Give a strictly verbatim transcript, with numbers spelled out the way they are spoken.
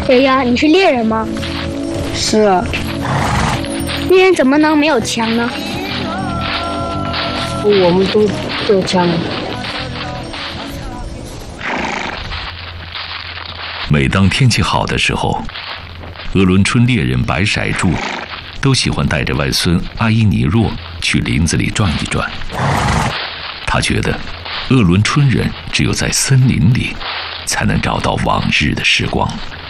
哎呀，你是猎人吗？ 是啊。 猎人怎么能没有枪呢？ 我们都有枪。 每当天气好的时候，鄂伦春猎人白骰柱都喜欢带着外孙阿依尼若去林子里转一转。他觉得鄂伦春人只有在森林里才能找到往日的时光。